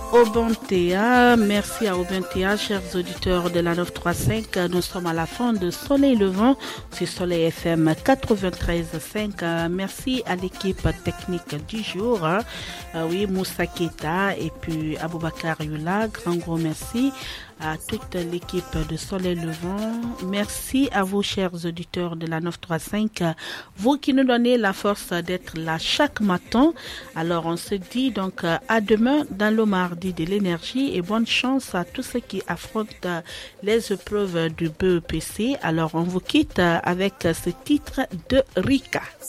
Aubentea, merci à Aubentea, chers auditeurs de la 935. Nous sommes à la fin de Soleil Levant sur Soleil FM 93.5. Merci à l'équipe technique du jour. Oui, Moussa Keita et puis Aboubakar Yula. Grand gros merci à toute l'équipe de Soleil Levant. Merci à vous, chers auditeurs de la 935. Vous qui nous donnez la force d'être là chaque matin. Alors, on se dit donc à demain dans le mardi de l'énergie et bonne chance à tous ceux qui affrontent les épreuves du BEPC. Alors, on vous quitte avec ce titre de Rika.